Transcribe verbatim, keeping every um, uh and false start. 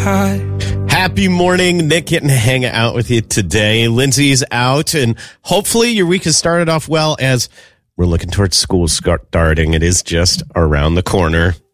high. Happy morning, Nick, getting to hang out with you today. Lindsay's out, and hopefully your week has started off well as we're looking towards school starting. It is just around the corner.